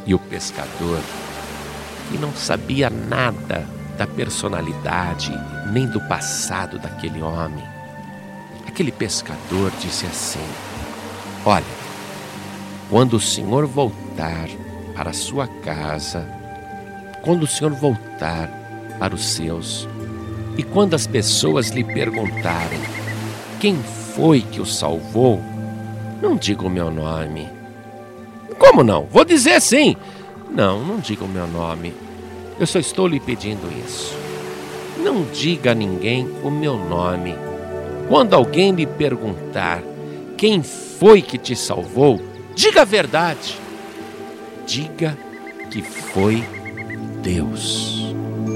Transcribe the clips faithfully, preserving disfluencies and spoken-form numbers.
E o pescador, que não sabia nada da personalidade nem do passado daquele homem, aquele pescador disse assim: olha, quando o senhor voltar para a sua casa, quando o senhor voltar para os seus, e quando as pessoas lhe perguntarem quem foi que o salvou, não diga o meu nome. Como não? Vou dizer sim. Não, não diga o meu nome. Eu só estou lhe pedindo isso. Não diga a ninguém o meu nome. Quando alguém lhe perguntar quem foi que te salvou, diga a verdade. Diga que foi Deus.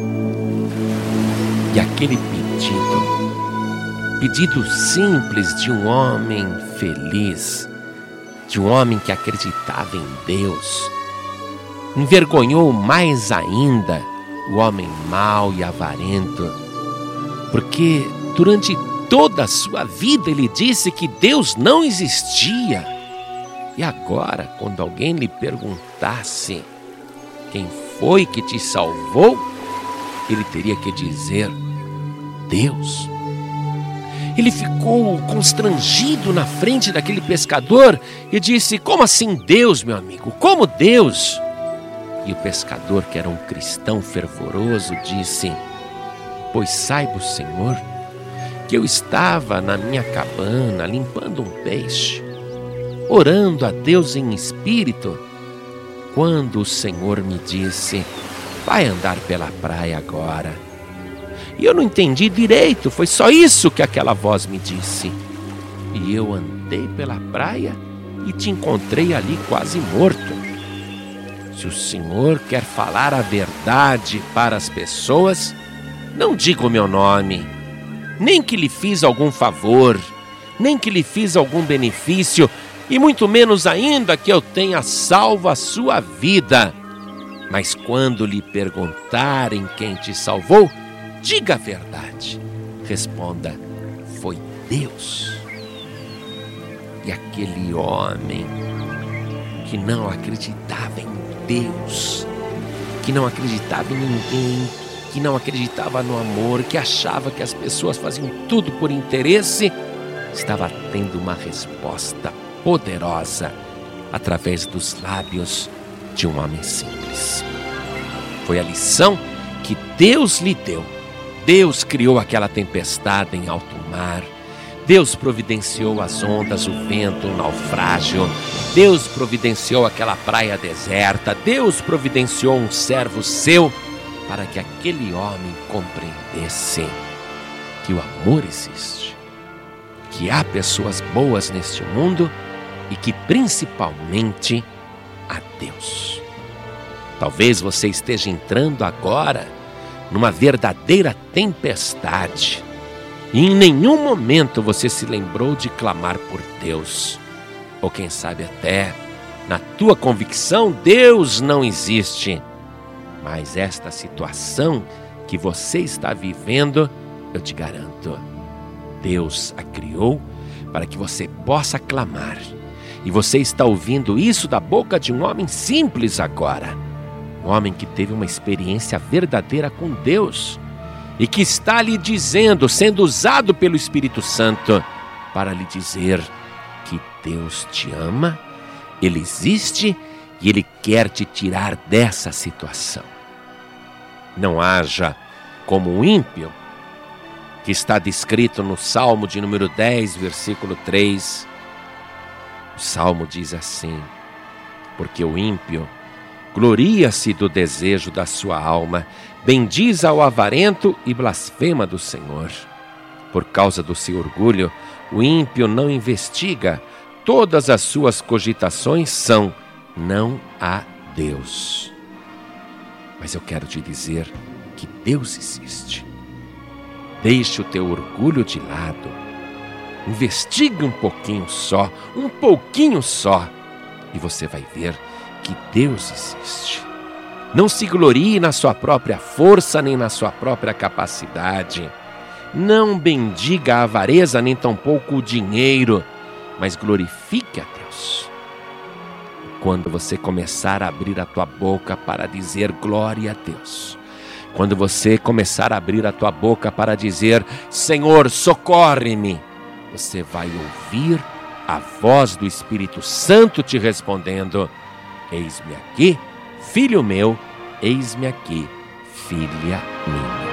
E aquele pedido, pedido simples de um homem feliz, de um homem que acreditava em Deus, envergonhou mais ainda o homem mau e avarento, porque durante toda a sua vida ele disse que Deus não existia. E agora, quando alguém lhe perguntasse quem foi que te salvou, ele teria que dizer Deus. Ele ficou constrangido na frente daquele pescador e disse: como assim Deus, meu amigo? Como Deus? E o pescador, que era um cristão fervoroso, disse: pois saiba o Senhor que eu estava na minha cabana limpando um peixe, orando a Deus em espírito, quando o Senhor me disse: vai andar pela praia agora. E eu não entendi direito, foi só isso que aquela voz me disse. E eu andei pela praia e te encontrei ali quase morto. Se o Senhor quer falar a verdade para as pessoas, não diga o meu nome, nem que lhe fiz algum favor, nem que lhe fiz algum benefício, e muito menos ainda que eu tenha salvo a sua vida. Mas quando lhe perguntarem quem te salvou, diga a verdade. Responda: foi Deus. E aquele homem que não acreditava em Deus, que não acreditava em ninguém, que não acreditava no amor, que achava que as pessoas faziam tudo por interesse, estava tendo uma resposta poderosa através dos lábios de um homem simples. Foi a lição que Deus lhe deu. Deus criou aquela tempestade em alto mar. Deus providenciou as ondas, o vento, o naufrágio. Deus providenciou aquela praia deserta. Deus providenciou um servo seu para que aquele homem compreendesse que o amor existe, que há pessoas boas neste mundo e que principalmente há Deus. Talvez você esteja entrando agora numa verdadeira tempestade e em nenhum momento você se lembrou de clamar por Deus. Ou quem sabe até, na tua convicção, Deus não existe. Mas esta situação que você está vivendo, eu te garanto, Deus a criou para que você possa clamar. E você está ouvindo isso da boca de um homem simples agora. Um homem que teve uma experiência verdadeira com Deus e que está lhe dizendo, sendo usado pelo Espírito Santo, para lhe dizer que Deus te ama, Ele existe e Ele quer te tirar dessa situação. Não haja como o ímpio, que está descrito no Salmo de número dez, versículo três. O Salmo diz assim: porque o ímpio gloria-se do desejo da sua alma, bendiz ao avarento e blasfema do Senhor. Por causa do seu orgulho, o ímpio não investiga, todas as suas cogitações são: não há Deus. Mas eu quero te dizer que Deus existe. Deixe o teu orgulho de lado, investigue um pouquinho só, um pouquinho só, e você vai ver que Deus existe. Não se glorie na sua própria força, nem na sua própria capacidade. Não bendiga a avareza, nem tampouco o dinheiro, mas glorifique a Deus. quando você começar a abrir a tua boca para dizer glória a Deus, quando você começar a abrir a tua boca para dizer Senhor, socorre-me, você vai ouvir a voz do Espírito Santo te respondendo: eis-me aqui, filho meu, eis-me aqui, filha minha.